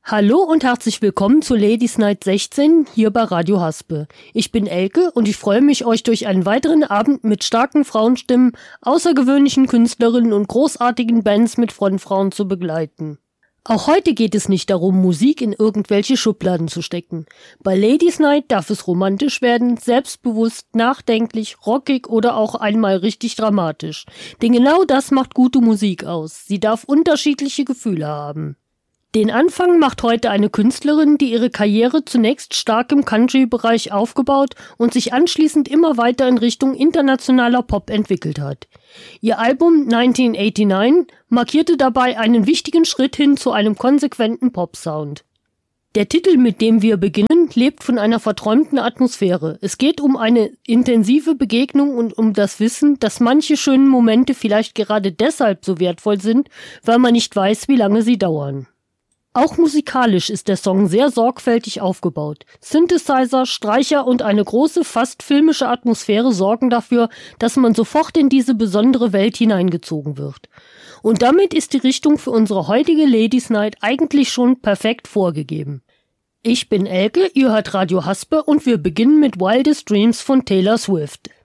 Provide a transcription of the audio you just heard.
Hallo und herzlich willkommen zu Ladies Night 16 hier bei Radio Haspe. Ich bin Elke und ich freue mich, euch durch einen weiteren Abend mit starken Frauenstimmen, außergewöhnlichen Künstlerinnen und großartigen Bands mit Frontfrauen zu begleiten. Auch heute geht es nicht darum, Musik in irgendwelche Schubladen zu stecken. Bei Ladies Night darf es romantisch werden, selbstbewusst, nachdenklich, rockig oder auch einmal richtig dramatisch. Denn genau das macht gute Musik aus. Sie darf unterschiedliche Gefühle haben. Den Anfang macht heute eine Künstlerin, die ihre Karriere zunächst stark im Country-Bereich aufgebaut und sich anschließend immer weiter in Richtung internationaler Pop entwickelt hat. Ihr Album 1989 markierte dabei einen wichtigen Schritt hin zu einem konsequenten Pop-Sound. Der Titel, mit dem wir beginnen, lebt von einer verträumten Atmosphäre. Es geht um eine intensive Begegnung und um das Wissen, dass manche schönen Momente vielleicht gerade deshalb so wertvoll sind, weil man nicht weiß, wie lange sie dauern. Auch musikalisch ist der Song sehr sorgfältig aufgebaut. Synthesizer, Streicher und eine große, fast filmische Atmosphäre sorgen dafür, dass man sofort in diese besondere Welt hineingezogen wird. Und damit ist die Richtung für unsere heutige Ladies Night eigentlich schon perfekt vorgegeben. Ich bin Elke, ihr hört Radio Haspe und wir beginnen mit Wildest Dreams von Taylor Swift.